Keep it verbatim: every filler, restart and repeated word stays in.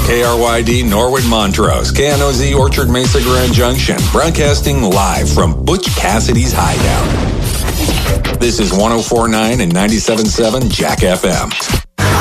K R Y D Norwood Montrose, K N O Z Orchard Mesa Grand Junction, broadcasting live from Butch Cassidy's Hideout. This is one oh four point nine and ninety-seven point seven Jack F M.